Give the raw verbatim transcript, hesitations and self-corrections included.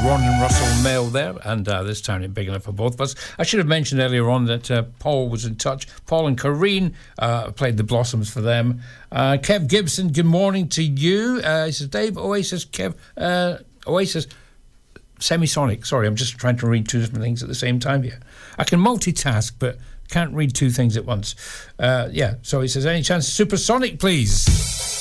Ron and Russell Mail there, and uh, this time it's big enough for both of us. I should have mentioned earlier on that uh, Paul was in touch. Paul and Corrine uh, played the Blossoms for them. Uh, Kev Gibson, good morning to you. Uh, he says, Dave, Oasis, Kev, uh, Oasis, Semisonic. Sorry, I'm just trying to read two different things at the same time here. I can multitask, but can't read two things at once. Uh, yeah, so he says, any chance Supersonic, please?